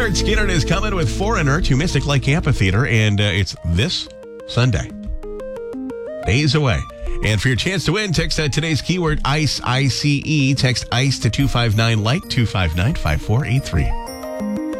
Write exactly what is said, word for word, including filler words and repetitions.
Lynyrd Skynyrd is coming with Foreigner to Mystic Lake Amphitheater, and uh, it's this Sunday. Days away. And for your chance to win, text uh, today's keyword ICE, I C E. Text ICE to two five nine, like two five nine, five four eight three.